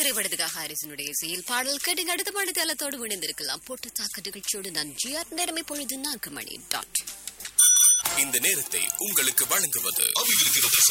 திரைப்படத்துக்காக ஹாரிசனுடைய இசையில் பாடல் கேட்டு அடுத்த பாடு தளத்தோடு இணைந்திருக்கலாம். போட்டு தாக்க நிகழ்ச்சியோடு நான் ஜிஆர். நேரமே பொழுது 4 மணி. இந்த நேரத்தை உங்களுக்கு வழங்குவது